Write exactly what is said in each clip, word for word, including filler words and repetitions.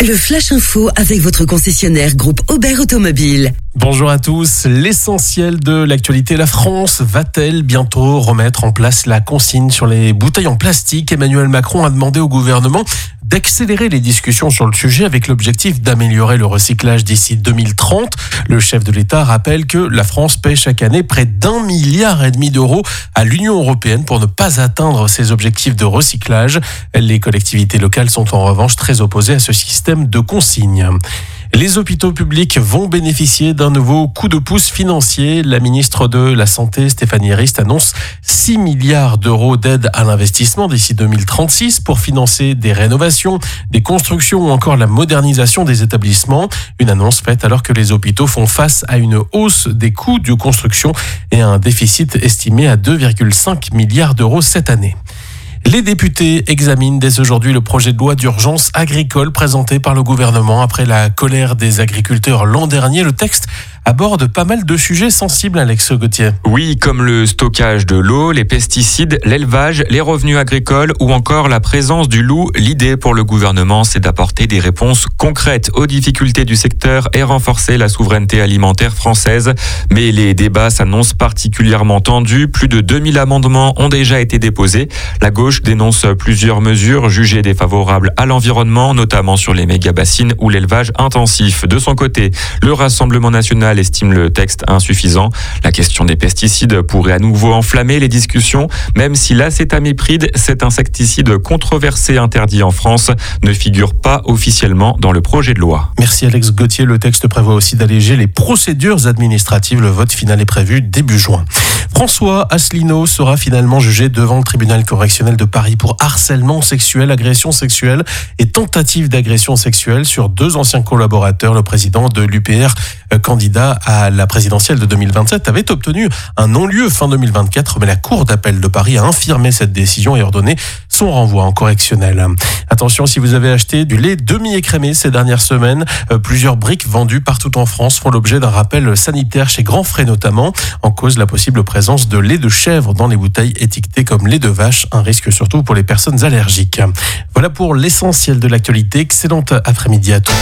Le Flash Info avec votre concessionnaire groupe Aubert Automobile. Bonjour à tous. L'essentiel de l'actualité, la France va-t-elle bientôt remettre en place la consigne sur les bouteilles en plastique ? Emmanuel Macron a demandé au gouvernement d'accélérer les discussions sur le sujet avec l'objectif d'améliorer le recyclage d'ici deux mille trente. Le chef de l'État rappelle que la France paie chaque année près d'un milliard et demi d'euros à l'Union européenne pour ne pas atteindre ses objectifs de recyclage. Les collectivités locales sont en revanche très opposées à ce système de consigne. Les hôpitaux publics vont bénéficier d'un nouveau coup de pouce financier. La ministre de la Santé, Stéphanie Rist, annonce six milliards d'euros d'aide à l'investissement d'ici deux mille trente-six pour financer des rénovations, des constructions ou encore la modernisation des établissements. Une annonce faite alors que les hôpitaux font face à une hausse des coûts de construction et à un déficit estimé à deux virgule cinq milliards d'euros cette année. Les députés examinent dès aujourd'hui le projet de loi d'urgence agricole présenté par le gouvernement après la colère des agriculteurs l'an dernier. Le texte aborde pas mal de sujets sensibles, Alex Gauthier. Oui, comme le stockage de l'eau, les pesticides, l'élevage, les revenus agricoles ou encore la présence du loup. L'idée pour le gouvernement, c'est d'apporter des réponses concrètes aux difficultés du secteur et renforcer la souveraineté alimentaire française. Mais les débats s'annoncent particulièrement tendus. Plus de deux mille amendements ont déjà été déposés. La gauche dénonce plusieurs mesures jugées défavorables à l'environnement, notamment sur les méga-bassines ou l'élevage intensif. De son côté, le Rassemblement national estime le texte insuffisant. La question des pesticides pourrait à nouveau enflammer les discussions, même si l'acétamipride, cet insecticide controversé interdit en France, ne figure pas officiellement dans le projet de loi. Merci Alex Gauthier. Le texte prévoit aussi d'alléger les procédures administratives. Le vote final est prévu début juin. François Asselineau sera finalement jugé devant le tribunal correctionnel de Paris pour harcèlement sexuel, agression sexuelle et tentative d'agression sexuelle sur deux anciens collaborateurs. Le président de l'U P R, candidat à la présidentielle de deux mille vingt-sept, avait obtenu un non-lieu fin deux mille vingt-quatre, mais la Cour d'appel de Paris a infirmé cette décision et ordonné son renvoi en correctionnel. Attention, si vous avez acheté du lait demi-écrémé ces dernières semaines, plusieurs briques vendues partout en France font l'objet d'un rappel sanitaire chez Grand Frais notamment, en cause la possible présence de lait de chèvre dans les bouteilles étiquetées comme lait de vache, un risque surtout pour les personnes allergiques. Voilà pour l'essentiel de l'actualité. Excellente après-midi à tous.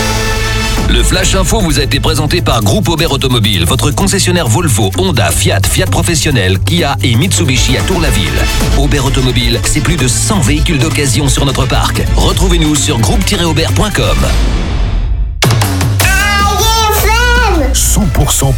Le Flash Info vous a été présenté par Groupe Aubert Automobile, votre concessionnaire Volvo, Honda, Fiat, Fiat Professionnel, Kia et Mitsubishi à Tour-la-Ville. Aubert Automobile, c'est plus de cent véhicules d'occasion sur notre parc. Retrouvez-nous sur groupe tiret aubert point com. cent pour cent